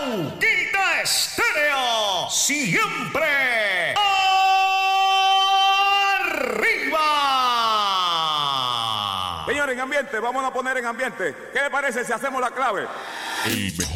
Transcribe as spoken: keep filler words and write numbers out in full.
Auquita Estéreo, siempre arriba. Señores, en ambiente, vamos a poner en ambiente. ¿Qué le parece si hacemos la clave? El mejor